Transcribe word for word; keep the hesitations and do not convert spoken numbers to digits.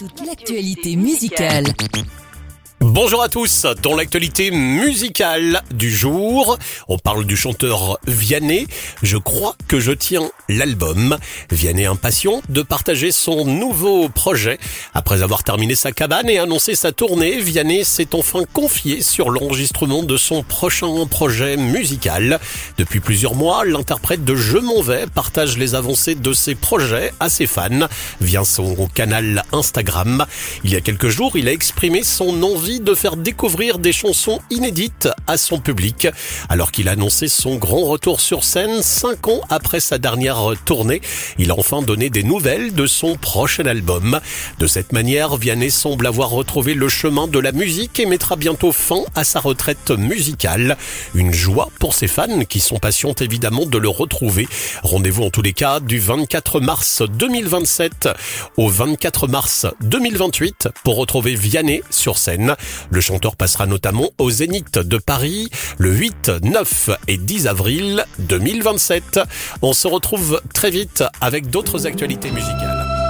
Toute l'actualité musicale. Bonjour à tous, dans l'actualité musicale du jour, on parle du chanteur Vianney. Je crois que je tiens l'album. Vianney impatient de partager son nouveau projet. Après avoir terminé sa cabane et annoncé sa tournée, Vianney s'est enfin confié sur l'enregistrement de son prochain projet musical. Depuis plusieurs mois, l'interprète de Je m'en vais partage les avancées de ses projets à ses fans via son canal Instagram. Il y a quelques jours, il a exprimé son envie de faire découvrir des chansons inédites à son public, alors qu'il a annoncé son grand retour sur scène cinq ans après sa dernière tournée. Il a enfin donné des nouvelles de son prochain album. De cette manière, Vianney semble avoir retrouvé le chemin de la musique et mettra bientôt fin à sa retraite musicale. Une joie pour ses fans qui sont patients évidemment de le retrouver. Rendez-vous en tous les cas du vingt-quatre mars deux mille vingt-sept au vingt-quatre mars deux mille vingt-huit pour retrouver Vianney sur scène. Le chanteur passera notamment au Zénith de Paris le huit, neuf et dix avril deux mille vingt-sept. On se retrouve très vite avec d'autres actualités musicales.